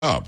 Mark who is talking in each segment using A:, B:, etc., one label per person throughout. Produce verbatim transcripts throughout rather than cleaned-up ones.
A: job.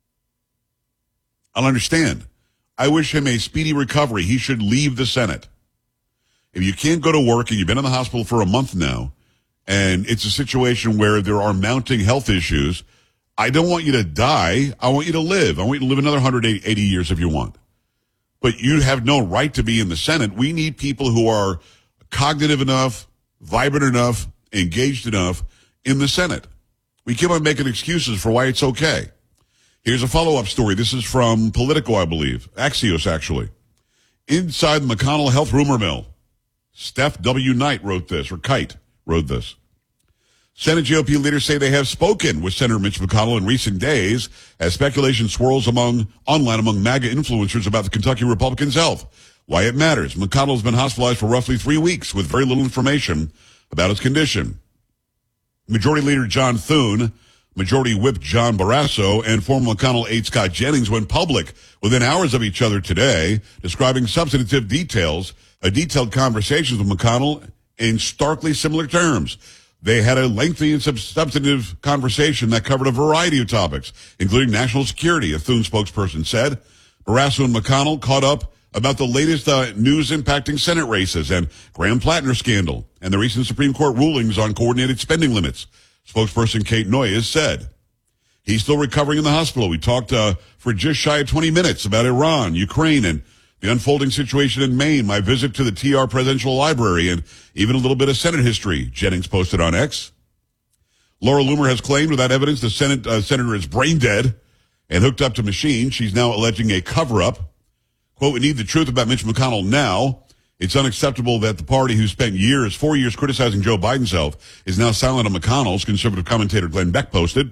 A: I'll understand. I wish him a speedy recovery. He should leave the Senate. If you can't go to work and you've been in the hospital for a month now, and it's a situation where there are mounting health issues, I don't want you to die. I want you to live. I want you to live another one hundred eighty years if you want. But you have no right to be in the Senate. We need people who are cognitive enough, vibrant enough, engaged enough in the Senate. We keep on making excuses for why it's okay. Here's a follow-up story. This is from Politico, I believe. Axios, actually. Inside the McConnell health rumor mill. Steph W. Knight wrote this, or Kite wrote this. Senate G O P leaders say they have spoken with Senator Mitch McConnell in recent days as speculation swirls among online among MAGA influencers about the Kentucky Republican's health. Why it matters. McConnell's been hospitalized for roughly three weeks with very little information about his condition. Majority Leader John Thune, Majority Whip John Barrasso, and former McConnell aide Scott Jennings went public within hours of each other today, describing substantive details, a detailed conversations with McConnell in starkly similar terms. They had a lengthy and substantive conversation that covered a variety of topics, including national security, a Thune spokesperson said. Barrasso and McConnell caught up about the latest uh, news impacting Senate races and Graham Plattner scandal and the recent Supreme Court rulings on coordinated spending limits. Spokesperson Kate Noyes said, he's still recovering in the hospital. We talked uh, for just shy of twenty minutes about Iran, Ukraine, and the unfolding situation in Maine, my visit to the T R Presidential Library, and even a little bit of Senate history, Jennings posted on X. Laura Loomer has claimed without evidence the Senate uh, senator is brain dead and hooked up to machines. She's now alleging a cover-up. Quote, we need the truth about Mitch McConnell now. It's unacceptable that the party who spent years, four years criticizing Joe Biden's health is now silent on McConnell's, conservative commentator Glenn Beck posted.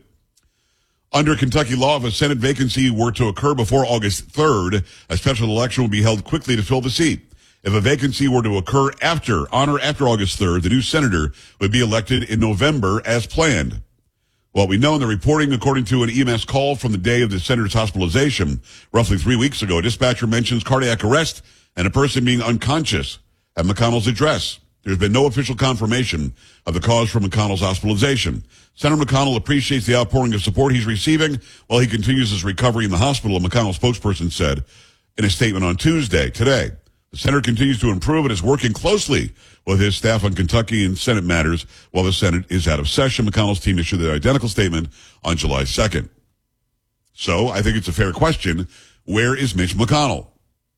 A: Under Kentucky law, if a Senate vacancy were to occur before August third, a special election would be held quickly to fill the seat. If a vacancy were to occur after, on or after August third, the new senator would be elected in November as planned. What we know in the reporting, according to an E M S call from the day of the senator's hospitalization, roughly three weeks ago, a dispatcher mentions cardiac arrest and a person being unconscious at McConnell's address. There's been no official confirmation of the cause for McConnell's hospitalization. Senator McConnell appreciates the outpouring of support he's receiving while he continues his recovery in the hospital, a McConnell spokesperson said in a statement on Tuesday, today. The senator continues to improve and is working closely with his staff on Kentucky and Senate matters while the Senate is out of session. McConnell's team issued an identical statement on July second. So I think it's a fair question. Where is Mitch McConnell?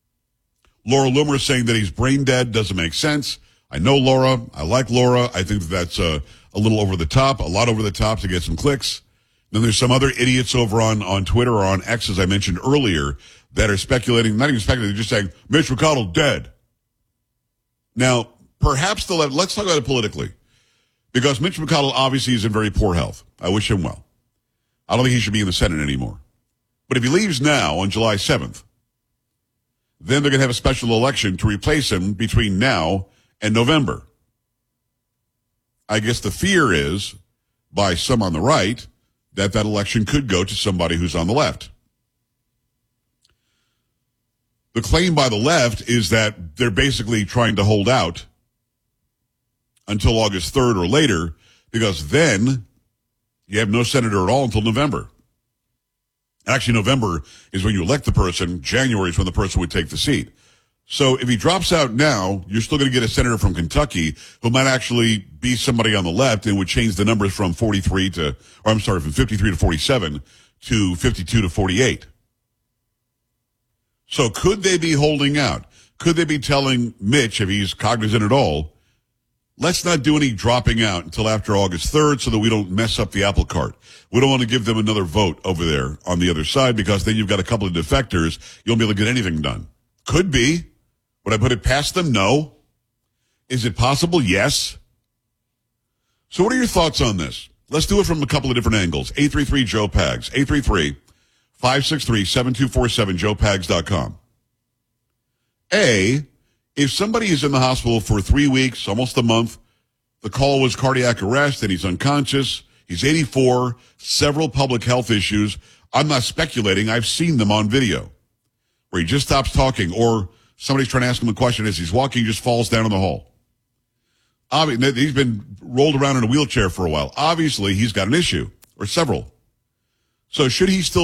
A: Laura Loomer is saying that he's brain dead. Doesn't make sense. I know Laura. I like Laura. I think that that's uh, a little over the top, a lot over the top to get some clicks. Then there's some other idiots over on, on Twitter or on X, as I mentioned earlier, that are speculating, not even speculating, they're just saying, Mitch McConnell dead. Now, perhaps the left, let's talk about it politically. Because Mitch McConnell obviously is in very poor health. I wish him well. I don't think he should be in the Senate anymore. But if he leaves now on July seventh, then they're going to have a special election to replace him between now and November. I guess the fear is, by some on the right, that that election could go to somebody who's on the left. The claim by the left is that they're basically trying to hold out until August third or later, because then you have no senator at all until November. Actually, November is when you elect the person. January is when the person would take the seat. So if he drops out now, you're still going to get a senator from Kentucky who might actually be somebody on the left and would change the numbers from forty-three to, or I'm sorry, from fifty-three to forty-seven to fifty-two to forty-eight. So could they be holding out? Could they be telling Mitch, if he's cognizant at all, let's not do any dropping out until after August third so that we don't mess up the apple cart. We don't want to give them another vote over there on the other side, because then you've got a couple of defectors. You won't be able to get anything done. Could be. Would I put it past them? No. Is it possible? Yes. So what are your thoughts on this? Let's do it from a couple of different angles. eight three three Joe Pags. eight three three, five six three, seven two four seven, joe pags dot com. A, if somebody is in the hospital for three weeks, almost a month, the call was cardiac arrest and he's unconscious, he's eighty-four, several public health issues. I'm not speculating. I've seen them on video where he just stops talking, or somebody's trying to ask him a question as he's walking, he just falls down in the hall. Obviously, he's been rolled around in a wheelchair for a while. Obviously, he's got an issue, or several. So should he still